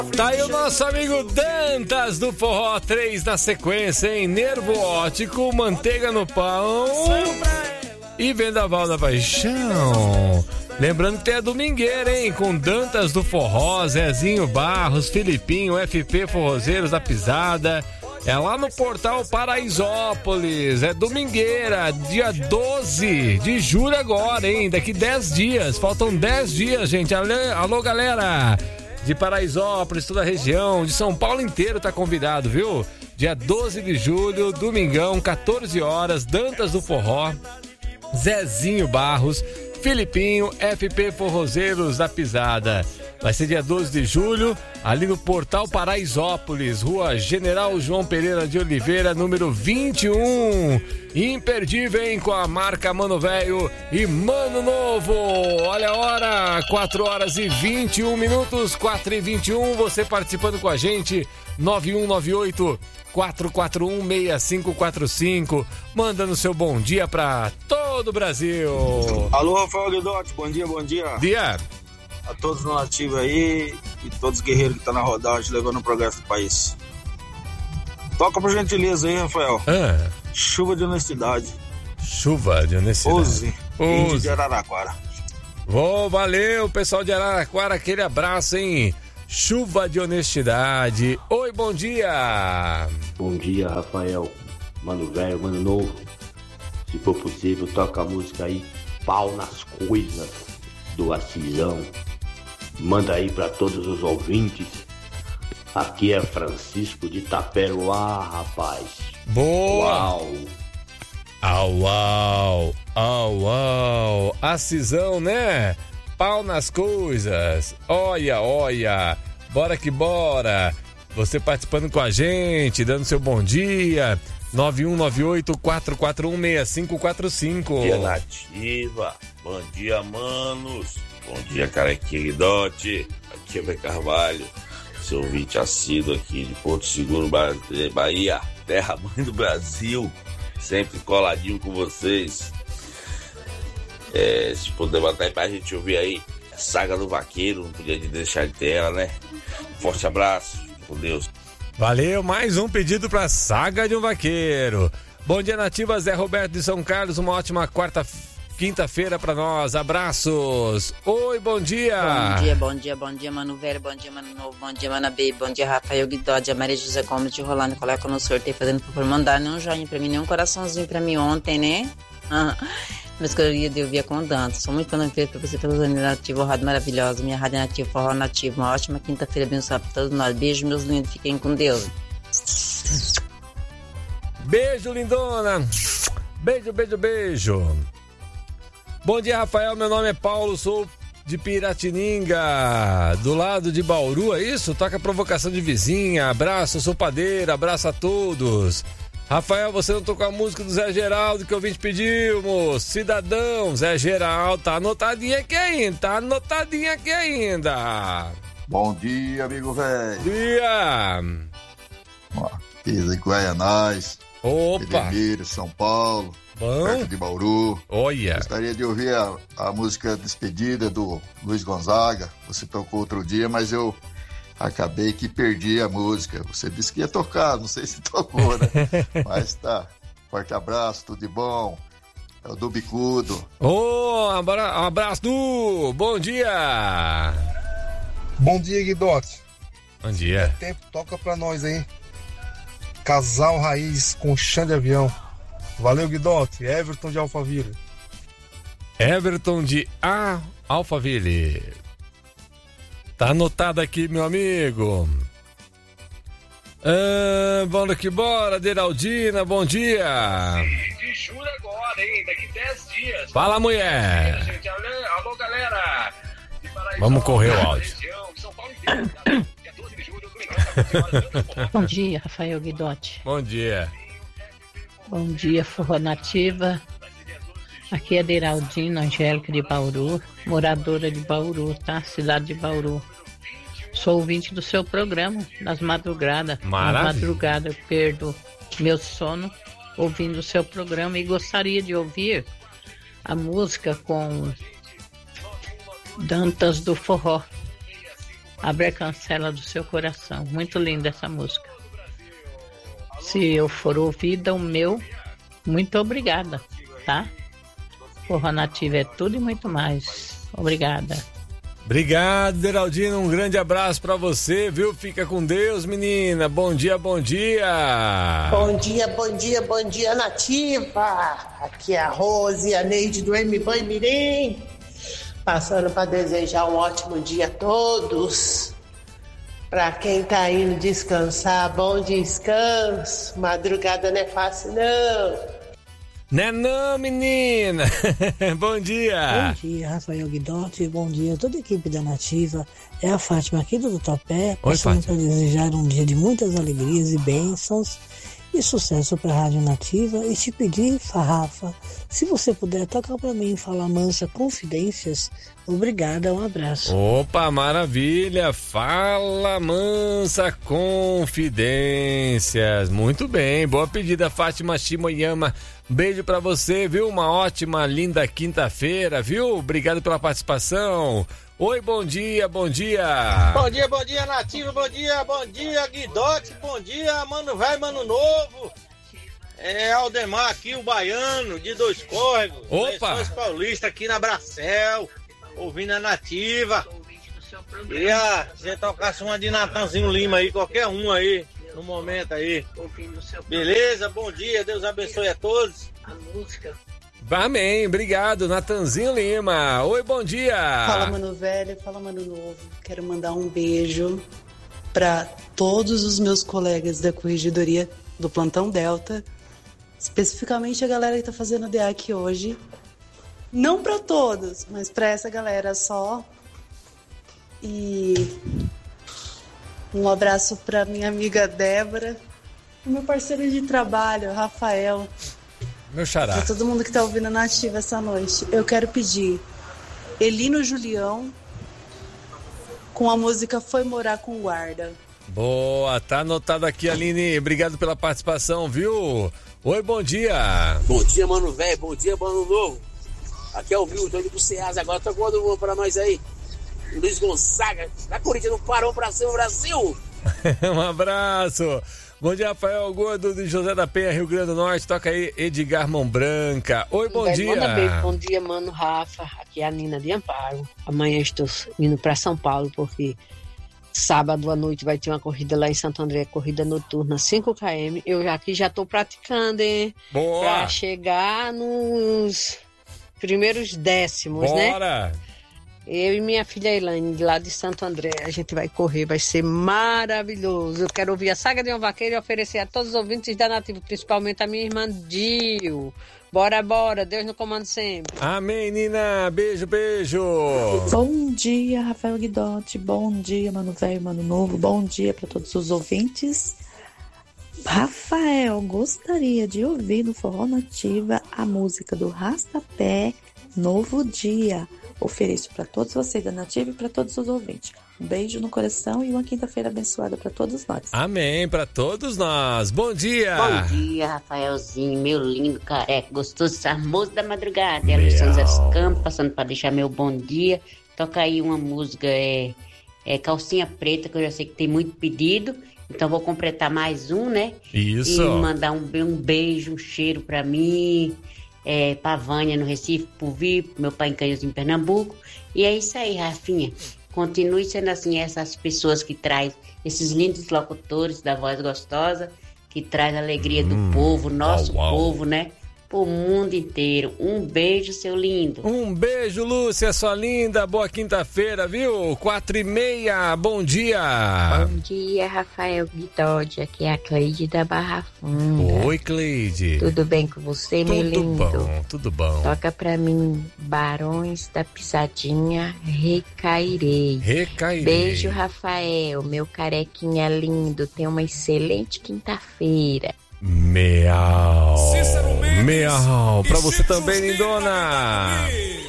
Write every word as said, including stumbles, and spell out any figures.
Tá aí o nosso amigo Dantas do Forró, três na sequência, hein? Nervo óptico, manteiga no pão e vendaval da paixão. Lembrando que tem a domingueira, hein? Com Dantas do Forró, Zezinho Barros, Filipinho, F P Forrozeiros da Pisada. É lá no Portal Paraisópolis. É domingueira, dia doze de julho agora, hein? Daqui dez dias. Faltam dez dias, gente. Alô, alô galera de Paraisópolis, toda a região, de São Paulo inteiro tá convidado, viu? Dia doze de julho, domingão, quatorze horas, Dantas do Forró, Zezinho Barros, Filipinho, F P Forrozeiros da Pisada. Vai ser dia doze de julho, ali no Portal Paraisópolis, Rua General João Pereira de Oliveira, número vinte e um. Imperdível, hein? Com a marca Mano Velho e Mano Novo. Olha a hora, quatro horas e vinte e um minutos, quatro e vinte e um. Você participando com a gente, nove um nove oito, quatro quatro um, seis cinco quatro cinco. Mandando seu bom dia pra todo o Brasil. Alô, Rafael Guidotti, bom dia, bom dia. Dia. A todos no ativo aí e todos os guerreiros que estão na rodagem levando o progresso do país. Toca por gentileza aí, Rafael. Ah. Chuva de honestidade. Chuva de honestidade. Use. Índio de Araraquara. Oh, valeu, pessoal de Araraquara, aquele abraço, hein? Chuva de honestidade. Oi, bom dia. Bom dia, Rafael. Mano velho, mano novo. Se for possível, toca a música aí, Pau nas Coisas, do Acisão. Manda aí pra todos os ouvintes. Aqui é Francisco de Taperoá, rapaz. Boa! Uau! Au, au, au, au. Acisão, né? Pau nas coisas. Olha, olha. Bora que bora. Você participando com a gente, dando seu bom dia. nove um nove oito, quatro quatro um, seis cinco quatro cinco. Bom dia, Nativa. Bom dia, manos. Bom dia, Carequinha Guidotti. Aqui é o Carvalho, seu ouvinte assíduo aqui de Porto Seguro, Bahia, terra mãe do Brasil. Sempre coladinho com vocês. É, se puder botar aí pra gente ouvir aí a Saga do Vaqueiro, não podia deixar de ter ela, né? Forte abraço, com Deus. Valeu, mais um pedido pra Saga de um Vaqueiro. Bom dia, Nativa, Zé Roberto de São Carlos, uma ótima quarta, quinta-feira pra nós, abraços. Oi, bom dia. Bom dia, bom dia, bom dia, Mano Velho, bom dia, Mano Novo, bom dia, Mana Baby, bom dia, Rafael Guidotti, a Maria José Gomes de Rolando, coloca no sorteio, fazendo por mandar nenhum joinha pra mim, nenhum coraçãozinho pra mim ontem, né? Mas que eu ia de ouvir com Dantas. Sou muito fã pra você pelos anos nativos, rádio maravilhosa, minha rádio nativa, forró nativo. Uma ótima quinta-feira abençoada pra todos nós. Beijo, meus lindos, fiquem com Deus. Beijo, lindona. Beijo, beijo, beijo. Bom dia, Rafael. Meu nome é Paulo, sou de Piratininga, do lado de Bauru, é isso? Toca provocação de vizinha. Abraço, sou padeiro, abraço a todos. Rafael, você não tocou a música do Zé Geraldo que o ouvinte pediu, moço. Cidadão, Zé Geraldo, tá anotadinha aqui ainda, tá anotadinha aqui ainda. Bom dia, amigo velho. Dia. Pisa em Guaianás. Opa. Pedreiro, São Paulo. Bom. Perto de Bauru. Olha. Gostaria de ouvir a, a música Despedida do Luiz Gonzaga. Você tocou outro dia, mas eu acabei que perdi a música. Você disse que ia tocar, não sei se tocou, né? Mas tá. Forte abraço, tudo de bom. É o do Bicudo. Ô, oh, abra- abraço, Du. Bom dia. Bom dia, Guidotti. Bom dia. Tempo, toca pra nós aí. Casal Raiz com chão de avião. Valeu, Guidotti. Everton de Alphaville. Everton de A. Alphaville. Tá anotado aqui, meu amigo. Ah, bora que bora, Deraldina, bom dia. De julho agora, hein? Daqui dez dias. Fala, mulher. Gente, alô, alô, galera. Vamos correr o áudio. Bom dia, Rafael Guidotti. Bom dia. Bom dia, Forró Nativa. Aqui é Deraldina Angélica de Bauru, moradora de Bauru, tá? Cidade de Bauru. Sou ouvinte do seu programa, nas madrugadas. Maravilha. Na madrugada eu perdo meu sono ouvindo o seu programa e gostaria de ouvir a música com Dantas do Forró. Abre a cancela do seu coração. Muito linda essa música. Se eu for ouvida, o meu, muito obrigada, tá? Forró Nativa é tudo e muito mais. Obrigada. Obrigado, Deraldino. Um grande abraço pra você, viu? Fica com Deus, menina. Bom dia, bom dia. Bom dia, bom dia, bom dia, Nativa. Aqui é a Rose, a Neide do M Ban Mirim. Passando para desejar um ótimo dia a todos. Para quem tá indo descansar, bom descanso. Madrugada não é fácil, não. Né não, menina? Bom dia. Bom dia, Rafael Guidotti. Bom dia, toda a equipe da Nativa. É a Fátima aqui do Topé. Passando para desejar um dia de muitas alegrias e bênçãos e sucesso para a Rádio Nativa. E te pedir, Farrafa, se você puder tocar para mim Fala Mansa Confidências. Obrigada, um abraço. Opa, maravilha. Fala Mansa Confidências. Muito bem, boa pedida, Fátima Shimoyama. Beijo pra você, viu? Uma ótima, linda quinta-feira, viu? Obrigado pela participação. Oi, bom dia, bom dia. Bom dia, bom dia, Nativa, bom dia, bom dia, Guidotti, bom dia, mano velho, mano novo. É Aldemar aqui, o baiano, de Dois Córregos. Opa! Lençóis Paulista aqui na Bracel, ouvindo a Nativa. Queria a gente tocasse uma de Natanzinho Lima aí, qualquer um aí. No momento aí. Beleza? Bom dia, Deus abençoe a todos. Amém, obrigado, Natanzinho Lima. Oi, bom dia. Fala, mano velho, fala, mano novo. Quero mandar um beijo para todos os meus colegas da corregedoria do Plantão Delta, especificamente a galera que tá fazendo D A aqui hoje. Não para todos, mas para essa galera só. E um abraço para minha amiga Débora e meu parceiro de trabalho, Rafael. Meu xará. Para todo mundo que tá ouvindo a Nativa essa noite, eu quero pedir Elino Julião com a música Foi Morar com Guarda. Boa, tá anotado aqui, Aline. Obrigado pela participação, viu? Oi, bom dia. Bom dia, mano velho. Bom dia, mano novo. Aqui é o Viu, tô indo pro Ceasa agora. Tá quando vou pra nós aí? Luiz Gonzaga, da Corinthians, não parou pra cima, Brasil! Um abraço! Bom dia, Rafael Gordo de José da Penha, Rio Grande do Norte. Toca aí, Edgar Mão Branca. Oi, bom Bem, dia! Manda beijo, bom dia, mano Rafa. Aqui é a Nina de Amparo. Amanhã estou indo pra São Paulo, porque sábado à noite vai ter uma corrida lá em Santo André, corrida noturna, cinco quilômetros. Eu já aqui já tô praticando, hein? Boa! Pra chegar nos primeiros décimos, Bora. né? Bora! Eu e minha filha Elaine, de lá de Santo André, a gente vai correr, vai ser maravilhoso. Eu quero ouvir a Saga de um Vaqueiro e oferecer a todos os ouvintes da Nativa, principalmente a minha irmã Dio. Bora, bora, Deus no comando sempre. Amém, Nina, beijo, beijo. Bom dia, Rafael Guidotti, bom dia, mano velho, mano novo, bom dia para todos os ouvintes. Rafael, gostaria de ouvir no Forró Nativa a música do Rastapé, Novo Dia. Ofereço para todos vocês da Nativa e para todos os ouvintes. Um beijo no coração e uma quinta-feira abençoada para todos nós. Amém, para todos nós. Bom dia. Bom dia, Rafaelzinho, meu lindo careca, gostoso, charmoso da madrugada. É Luiz José Campos, passando para deixar meu bom dia. Toca aí uma música, é, é Calcinha Preta, que eu já sei que tem muito pedido. Então vou completar mais um, né? Isso. E mandar um, um beijo, um cheiro para mim. É, pra Vânia no Recife, pro Vi, pro meu pai em Canhões em Pernambuco. E é isso aí, Rafinha. Continue sendo assim, essas pessoas que traz esses lindos locutores da voz gostosa, que traz a alegria do hum, povo, nosso uau, uau. povo, né? Pro mundo inteiro. Um beijo, seu lindo. Um beijo, Lúcia, sua linda. Boa quinta-feira, viu? Quatro e meia, bom dia. Bom dia, Rafael Guidotti. Aqui é a Cleide da Barra Funda. Oi, Cleide. Tudo bem com você, tudo meu lindo? Tudo bom, tudo bom. Toca pra mim, Barões da Pisadinha, Recairei. Recairei. Beijo, Rafael, meu carequinha lindo. Tenha uma excelente quinta-feira. Meau. Meau. Pra você também, lindona.